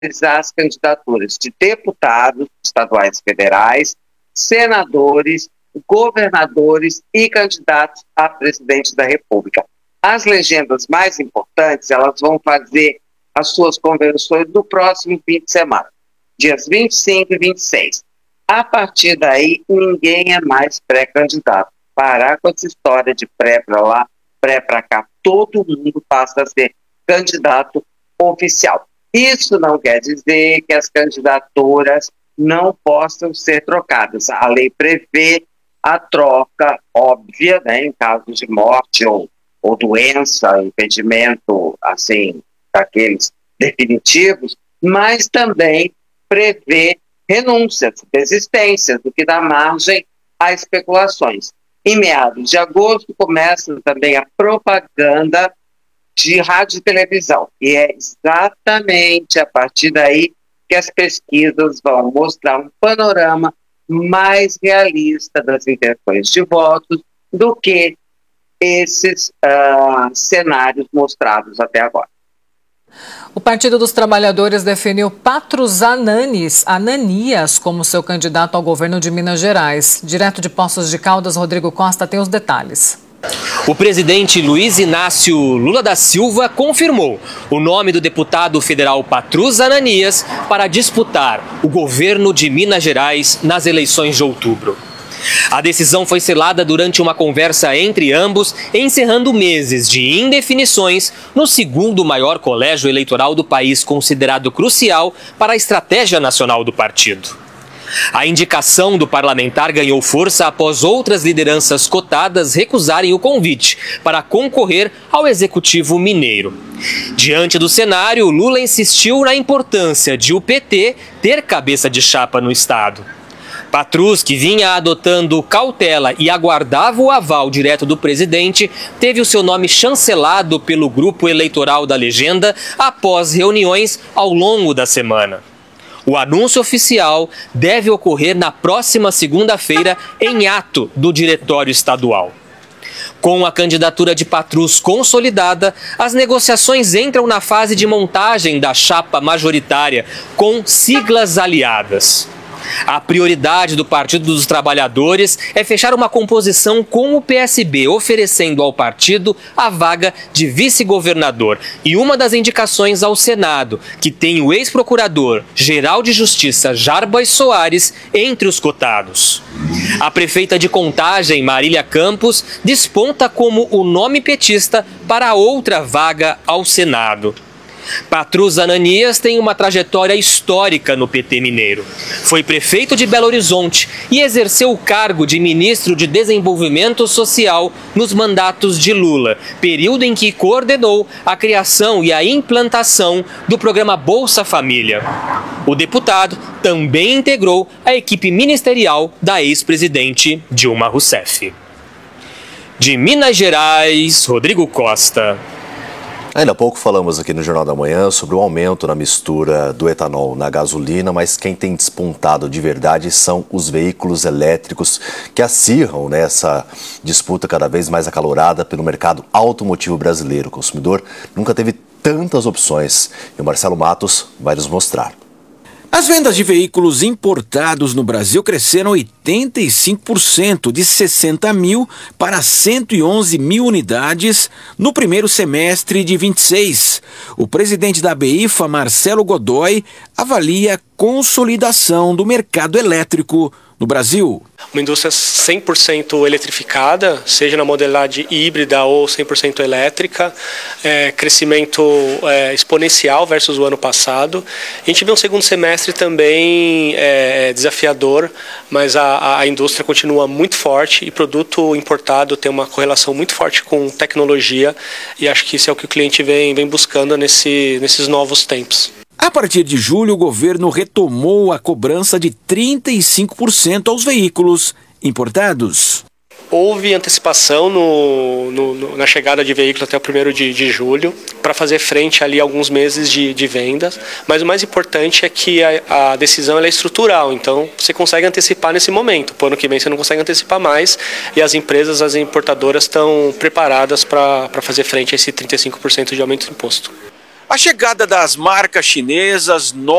as candidaturas de deputados estaduais e federais, senadores, governadores e candidatos a presidente da República. As legendas mais importantes, elas vão fazer as suas convenções no próximo fim de semana, dias 25 e 26. A partir daí, ninguém é mais pré-candidato. Parar com essa história de pré para lá, pré para cá, todo mundo passa a ser candidato oficial. Isso não quer dizer que as candidaturas não possam ser trocadas. A lei prevê a troca óbvia, né, em caso de morte ou doença, impedimento, assim, daqueles definitivos, mas também prevê renúncias, desistências, o que dá margem a especulações. Em meados de agosto começa também a propaganda de rádio e televisão. E é exatamente a partir daí que as pesquisas vão mostrar um panorama mais realista das intenções de votos do que esses cenários mostrados até agora. O Partido dos Trabalhadores definiu Patrus Ananias como seu candidato ao governo de Minas Gerais. Direto de Poços de Caldas, Rodrigo Costa tem os detalhes. O presidente Luiz Inácio Lula da Silva confirmou o nome do deputado federal Patrus Ananias para disputar o governo de Minas Gerais nas eleições de outubro. A decisão foi selada durante uma conversa entre ambos, encerrando meses de indefinições no segundo maior colégio eleitoral do país, considerado crucial para a estratégia nacional do partido. A indicação do parlamentar ganhou força após outras lideranças cotadas recusarem o convite para concorrer ao executivo mineiro. Diante do cenário, Lula insistiu na importância de o PT ter cabeça de chapa no estado. Patrus, que vinha adotando cautela e aguardava o aval direto do presidente, teve o seu nome chancelado pelo grupo eleitoral da legenda após reuniões ao longo da semana. O anúncio oficial deve ocorrer na próxima segunda-feira em ato do Diretório Estadual. Com a candidatura de Patrus consolidada, as negociações entram na fase de montagem da chapa majoritária com siglas aliadas. A prioridade do Partido dos Trabalhadores é fechar uma composição com o PSB, oferecendo ao partido a vaga de vice-governador e uma das indicações ao Senado, que tem o ex-procurador-geral de Justiça Jarbas Soares entre os cotados. A prefeita de Contagem, Marília Campos, desponta como o nome petista para outra vaga ao Senado. Patrus Ananias tem uma trajetória histórica no PT mineiro. Foi prefeito de Belo Horizonte e exerceu o cargo de ministro de Desenvolvimento Social nos mandatos de Lula, período em que coordenou a criação e a implantação do programa Bolsa Família. O deputado também integrou a equipe ministerial da ex-presidente Dilma Rousseff. De Minas Gerais, Rodrigo Costa. Ainda há pouco falamos aqui no Jornal da Manhã sobre o aumento na mistura do etanol na gasolina, mas quem tem despontado de verdade são os veículos elétricos que acirram nessa disputa cada vez mais acalorada pelo mercado automotivo brasileiro. O consumidor nunca teve tantas opções e o Marcelo Matos vai nos mostrar. As vendas de veículos importados no Brasil cresceram 85%, de 60 mil para 111 mil unidades no primeiro semestre de 26. O presidente da ABIFA, Marcelo Godoy, avalia a consolidação do mercado elétrico no Brasil. Uma indústria 100% eletrificada, seja na modalidade híbrida ou 100% elétrica, crescimento exponencial versus o ano passado. A gente vê um segundo semestre também desafiador, mas a indústria continua muito forte e produto importado tem uma correlação muito forte com tecnologia e acho que isso é o que o cliente vem buscando nesses novos tempos. A partir de julho, o governo retomou a cobrança de 35% aos veículos importados. Houve antecipação na chegada de veículos até o 1º de julho para fazer frente ali a alguns meses de vendas, mas o mais importante é que a decisão ela é estrutural, então você consegue antecipar nesse momento. Para o ano que vem você não consegue antecipar mais e as empresas, as importadoras estão preparadas para fazer frente a esse 35% de aumento de imposto. A chegada das marcas chinesas,